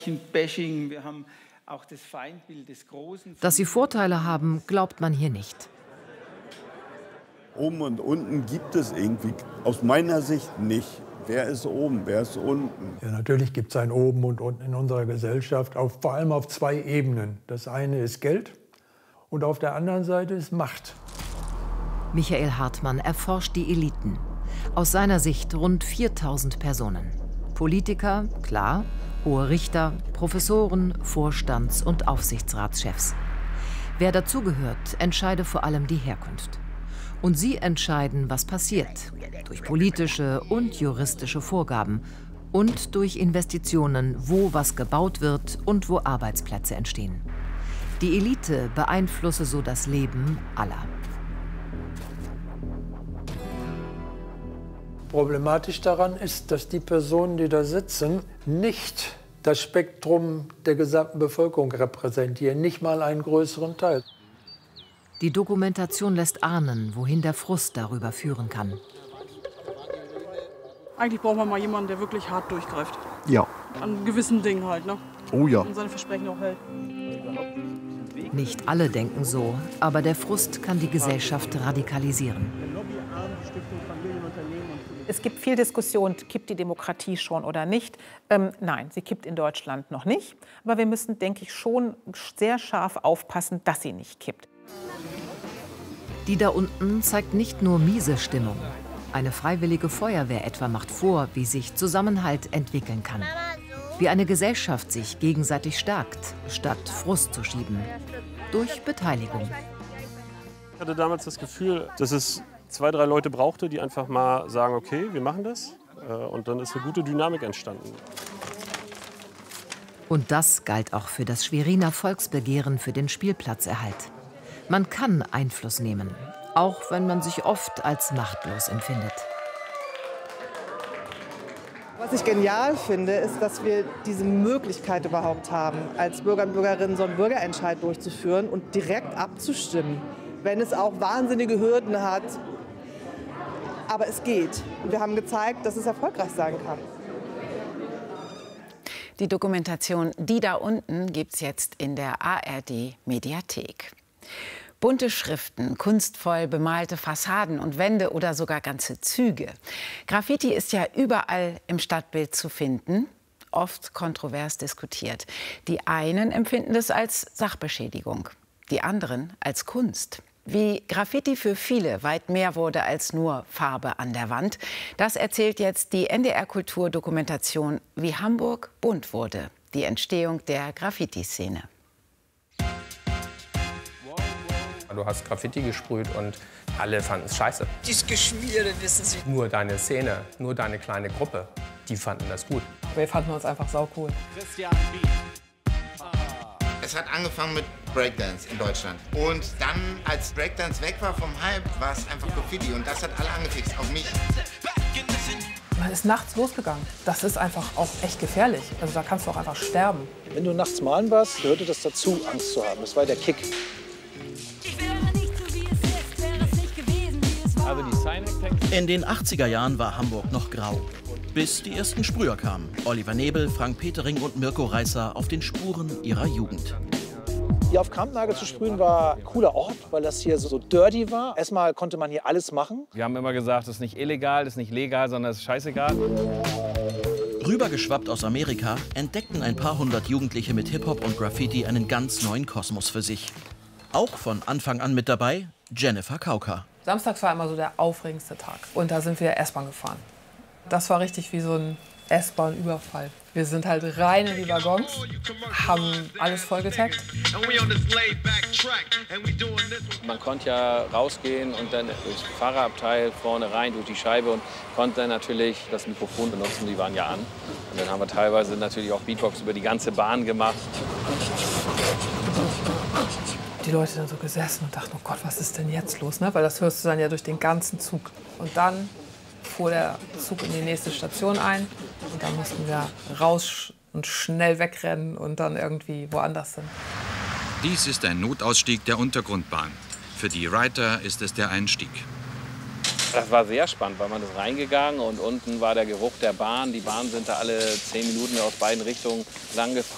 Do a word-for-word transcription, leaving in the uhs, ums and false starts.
Bashing, wir haben auch das Feindbild des Großen. Dass sie Vorteile haben, glaubt man hier nicht. Oben und unten gibt es irgendwie aus meiner Sicht nicht. Wer ist oben, wer ist unten? Ja, natürlich gibt es ein Oben und Unten in unserer Gesellschaft, auf, vor allem auf zwei Ebenen. Das eine ist Geld und auf der anderen Seite ist Macht. Michael Hartmann erforscht die Eliten. Aus seiner Sicht rund viertausend Personen. Politiker, klar, hohe Richter, Professoren, Vorstands- und Aufsichtsratschefs. Wer dazugehört, entscheide vor allem die Herkunft. Und sie entscheiden, was passiert, durch politische und juristische Vorgaben und durch Investitionen, wo was gebaut wird und wo Arbeitsplätze entstehen. Die Elite beeinflusse so das Leben aller. Problematisch daran ist, dass die Personen, die da sitzen, nicht das Spektrum der gesamten Bevölkerung repräsentieren, nicht mal einen größeren Teil. Die Dokumentation lässt ahnen, wohin der Frust darüber führen kann. Eigentlich braucht man mal jemanden, der wirklich hart durchgreift. Ja. An gewissen Dingen halt, ne? Oh ja. Und seine Versprechen auch hält. Nicht alle denken so, aber der Frust kann die Gesellschaft radikalisieren. Es gibt viel Diskussion, kippt die Demokratie schon oder nicht? Ähm, nein, sie kippt in Deutschland noch nicht. Aber wir müssen, denke ich, schon sehr scharf aufpassen, dass sie nicht kippt. Die da unten zeigt nicht nur miese Stimmung. Eine freiwillige Feuerwehr etwa macht vor, wie sich Zusammenhalt entwickeln kann. Wie eine Gesellschaft sich gegenseitig stärkt, statt Frust zu schieben. Durch Beteiligung. Ich hatte damals das Gefühl, dass es zwei, drei Leute brauchte, die einfach mal sagen, okay, wir machen das. Und dann ist eine gute Dynamik entstanden. Und das galt auch für das Schweriner Volksbegehren für den Spielplatzerhalt. Man kann Einfluss nehmen, auch wenn man sich oft als machtlos empfindet. Was ich genial finde, ist, dass wir diese Möglichkeit überhaupt haben, als Bürger und Bürgerinnen so einen Bürgerentscheid durchzuführen und direkt abzustimmen, wenn es auch wahnsinnige Hürden hat. Aber es geht. Und wir haben gezeigt, dass es erfolgreich sein kann. Die Dokumentation Die da unten gibt es jetzt in der A R D-Mediathek. Bunte Schriften, kunstvoll bemalte Fassaden und Wände oder sogar ganze Züge. Graffiti ist ja überall im Stadtbild zu finden, oft kontrovers diskutiert. Die einen empfinden es als Sachbeschädigung, die anderen als Kunst. Wie Graffiti für viele weit mehr wurde als nur Farbe an der Wand, das erzählt jetzt die N D R-Kultur-Dokumentation Wie Hamburg bunt wurde, die Entstehung der Graffiti-Szene. Du hast Graffiti gesprüht und alle fanden es scheiße. Das Geschmierde, wissen Sie. Nur deine Szene, nur deine kleine Gruppe, die fanden das gut. Wir fanden uns einfach saucool. Es hat angefangen mit Breakdance in Deutschland. Und dann, als Breakdance weg war vom Hype, war es einfach Graffiti. Und das hat alle angefixt, auch mich. Man ist nachts losgegangen. Das ist einfach auch echt gefährlich. Also da kannst du auch einfach sterben. Wenn du nachts malen warst, gehörte das dazu, Angst zu haben. Das war der Kick. In den achtziger Jahren war Hamburg noch grau. Bis die ersten Sprüher kamen. Oliver Nebel, Frank Petering und Mirko Reisser auf den Spuren ihrer Jugend. Hier auf Kampnagel zu sprühen war ein cooler Ort, weil das hier so dirty war. Erstmal konnte man hier alles machen. Wir haben immer gesagt, das ist nicht illegal, das ist nicht legal, sondern es ist scheißegal. Rübergeschwappt aus Amerika entdeckten ein paar hundert Jugendliche mit Hip-Hop und Graffiti einen ganz neuen Kosmos für sich. Auch von Anfang an mit dabei Jennifer Kauka. Samstags war immer so der aufregendste Tag. Und da sind wir S-Bahn gefahren. Das war richtig wie so ein S-Bahn-Überfall. Wir sind halt rein in die Waggons, haben alles vollgetaggt. Man konnte ja rausgehen und dann durchs Fahrerabteil vorne rein, durch die Scheibe und konnte dann natürlich das Mikrofon benutzen, die waren ja an. Und dann haben wir teilweise natürlich auch Beatbox über die ganze Bahn gemacht. Die Leute dann so gesessen und dachten, oh Gott, was ist denn jetzt los? Ne? Weil das hörst du dann ja durch den ganzen Zug. Und dann fuhr der Zug in die nächste Station ein und dann mussten wir raus und schnell wegrennen und dann irgendwie woanders hin. Dies ist ein Notausstieg der Untergrundbahn. Für die Reiter ist es der Einstieg. Das war sehr spannend, weil man ist reingegangen und unten war der Geruch der Bahn. Die Bahnen sind da alle zehn Minuten aus beiden Richtungen lang gefahren.